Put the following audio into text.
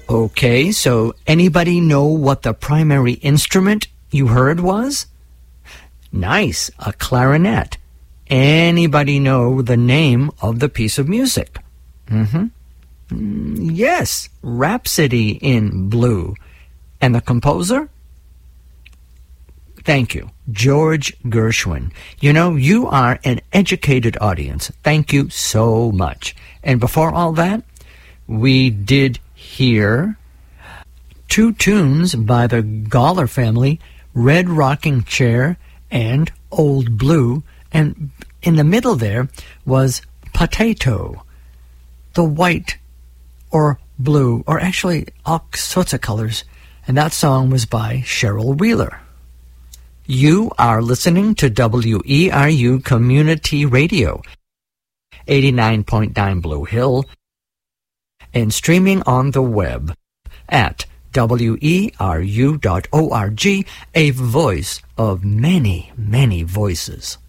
Okay, so anybody know what the primary instrument you heard was? Nice, a clarinet. Anybody know the name of the piece of music? Yes, Rhapsody in Blue. And the composer? Thank you, George Gershwin. You know, you are an educated audience. Thank you so much. And before all that, we did hear two tunes by the Gawler family, Red Rocking Chair and Old Blue, and in the middle there was Potato, the white or blue, or actually all sorts of colors, and that song was by Cheryl Wheeler. You are listening to WERU Community Radio, 89.9 Blue Hill, and streaming on the web at weru.org, a voice of many, many voices.